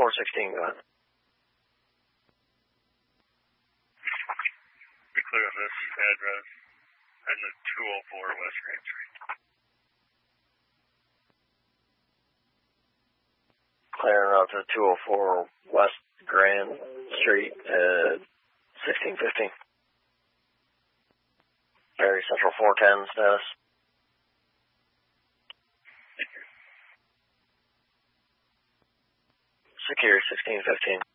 416, go ahead. Be clear on this address and the 204 West Grand Street. Clearing out to 204 West Grand Street at 1615. Perry Central 410 status. Security 1615.